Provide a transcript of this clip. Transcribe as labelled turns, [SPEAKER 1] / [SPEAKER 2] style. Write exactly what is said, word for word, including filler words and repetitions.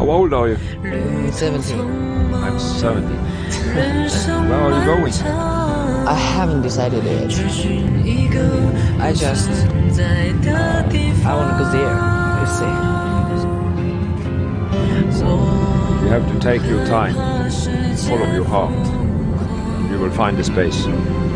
[SPEAKER 1] How old are you?
[SPEAKER 2] I'm seventeen.
[SPEAKER 1] I'm seventy. Where are you going?
[SPEAKER 2] I haven't decided yet. I just... Uh, I want to go there, you see.
[SPEAKER 1] You have to take your time. Follow your heart. You will find the space.